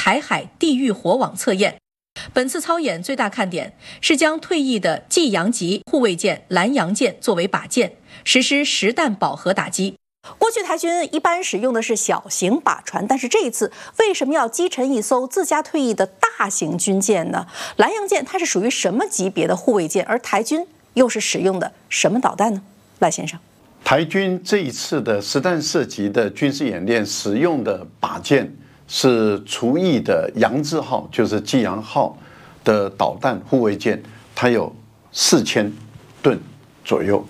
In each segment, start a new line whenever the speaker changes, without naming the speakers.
台海地狱火网测验。本次操演最大看点是将退役的济阳级护卫舰蓝洋舰作为靶舰，实施实弹饱和打击。过去台军一般使用的是小型靶船，但是这一次为什么要击沉一艘自家退役的大型军舰呢？蓝洋舰它是属于什么级别的护卫舰，而台军又是使用的什么导弹呢？赖先生，
台军这一次的实弹射击的军事演练使用的靶舰是除役的扬字号，就是济阳号的导弹护卫舰，它有4000吨左右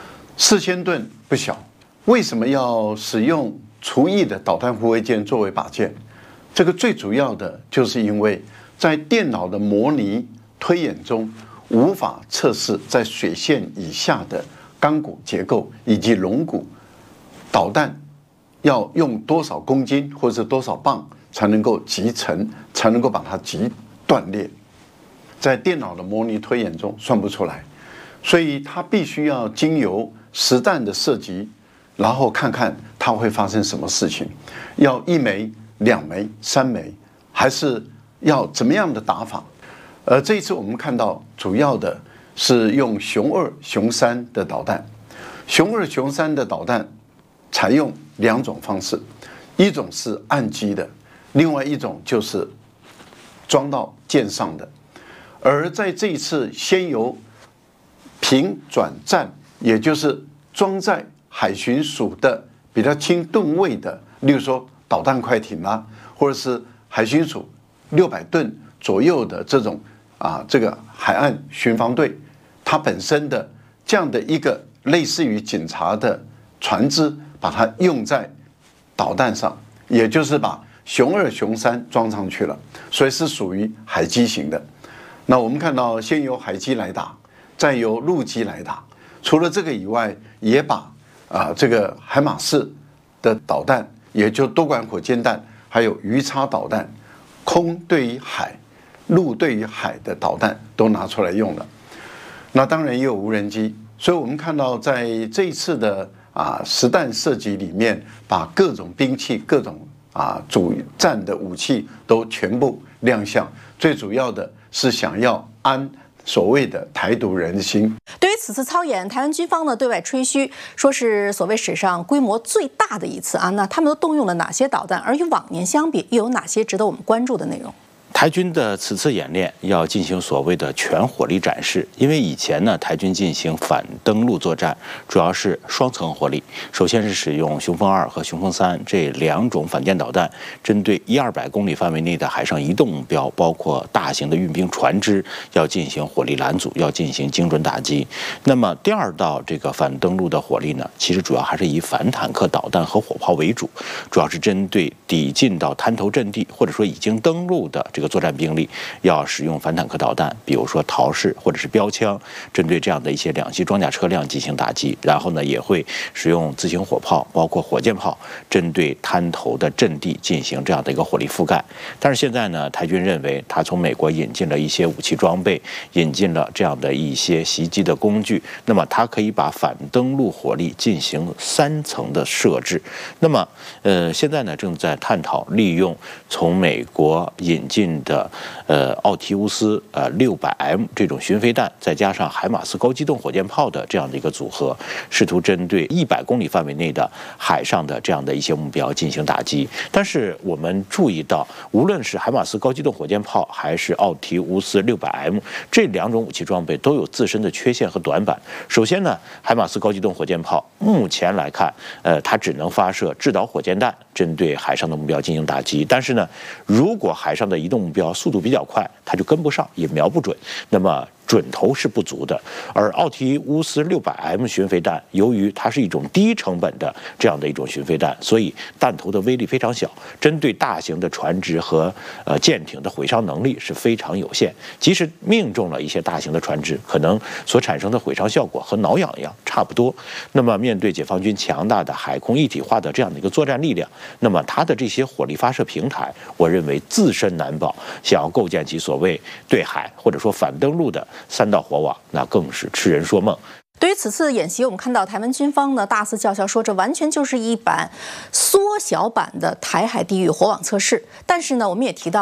，4000吨不小。为什么要使用除役的导弹护卫舰作为靶舰？这个最主要的就是因为在电脑的模拟推演中，无法测试在水线以下的钢骨结构以及龙骨，导弹要用多少公斤或者多少磅才能够击沉，才能够把它击断裂，在电脑的模拟推演中算不出来，所以它必须要经由实弹的射击，然后看看它会发生什么事情，要1枚、2枚、3枚，还是要怎么样的打法？这一次我们看到主要的是用雄2、雄3的导弹。雄2、雄3的导弹采用2种方式，一种是岸基的，另外一种就是装到舰上的。而在这一次先由平转战，也就是装在海巡署的比较轻吨位的，例如说导弹快艇啦，或者是海巡署600吨左右的这种这个海岸巡防队，它本身的这样的一个类似于警察的船只，把它用在导弹上，也就是把雄2、雄3装上去了，所以是属于海基型的。那我们看到先由海基来打，再由陆基来打。除了这个以外，也把这个海马式的导弹，也就多管火箭弹，还有鱼叉导弹，空对于海、陆对于海的导弹都拿出来用了。那当然也有无人机，所以我们看到在这一次的实弹射击里面，把各种兵器、各种主战的武器都全部亮相。最主要的是想要安所谓的台独人心。
对于此次操演，台湾军方呢对外吹嘘，说是所谓史上规模最大的一次那他们都动用了哪些导弹？而与往年相比，又有哪些值得我们关注的内容？
台军的此次演练要进行所谓的全火力展示，因为以前呢，台军进行反登陆作战主要是双层火力，首先是使用雄风2和雄风3这2种反舰导弹，针对100-200公里范围内的海上移动目标，包括大型的运兵船只，要进行火力拦阻，要进行精准打击。那么第二道这个反登陆的火力呢，其实主要还是以反坦克导弹和火炮为主，主要是针对抵近到滩头阵地或者说已经登陆的这个作战兵力，要使用反坦克导弹，比如说陶式或者是标枪，针对这样的一些两栖装甲车辆进行打击。然后呢，也会使用自行火炮，包括火箭炮，针对滩头的阵地进行这样的一个火力覆盖。但是现在呢，台军认为他从美国引进了一些武器装备，引进了这样的一些袭击的工具，那么它可以把反登陆火力进行3层的设置。那么现在呢，正在探讨利用从美国引进的奥提乌斯600M 这种巡飞弹，再加上海马斯高机动火箭炮的这样的一个组合，试图针对100公里范围内的海上的这样的一些目标进行打击。但是我们注意到，无论是海马斯高机动火箭炮还是奥提乌斯600M 这2种武器装备都有自身的缺陷和短板。首先呢，海马斯高机动火箭炮目前来看，它只能发射制导火箭弹，针对海上的目标进行打击。但是呢，如果海上的移动目标速度比较快，它就跟不上，也瞄不准，那么准头是不足的。而奥提乌斯600M 巡飞弹，由于它是一种低成本的这样的一种巡飞弹，所以弹头的威力非常小，针对大型的船只和舰艇的毁伤能力是非常有限。即使命中了一些大型的船只，可能所产生的毁伤效果和挠痒痒差不多。那么面对解放军强大的海空一体化的这样的一个作战力量，那么它的这些火力发射平台，我认为自身难保，想要构建起所谓对海或者说反登陆的3道火网，那更是痴人说梦。
对于此次演习，我们看到台湾军方呢大肆叫嚣说，这完全就是一版缩小版的台海地狱火网测试。但是呢，我们也提到